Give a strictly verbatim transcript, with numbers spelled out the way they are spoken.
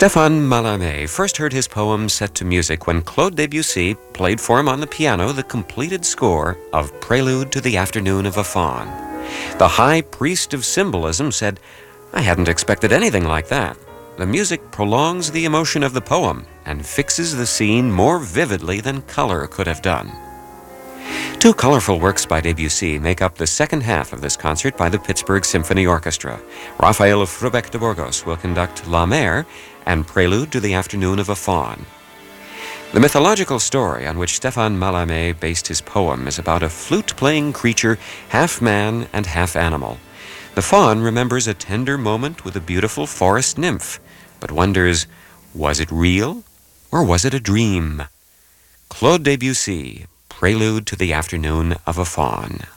Stéphane Mallarmé first heard his poem set to music when Claude Debussy played for him on the piano the completed score of Prelude to the Afternoon of a Faun. The high priest of symbolism said, "I hadn't expected anything like that. The music prolongs the emotion of the poem and fixes the scene more vividly than color could have done." Two colorful works by Debussy make up the second half of this concert by the Pittsburgh Symphony Orchestra. Raphael Frubeck de Burgos will conduct La Mer and Prelude to the Afternoon of a Faun. The mythological story on which Stéphane Mallarmé based his poem is about a flute-playing creature, half man and half animal. The faun remembers a tender moment with a beautiful forest nymph, but wonders, was it real or was it a dream? Claude Debussy, Prelude to the Afternoon of a Faun.